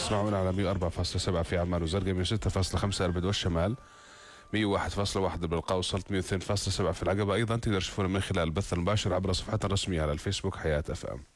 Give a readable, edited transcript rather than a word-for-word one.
تسمعونا على 104.7 في عمان وزرقاء، 106.5 إربد والشمال، 101.1 بالقوس، 102.7 في العقبة. أيضا تقدر تشوفونا من خلال البث المباشر عبر صفحتنا الرسمية على الفيسبوك حياة FM.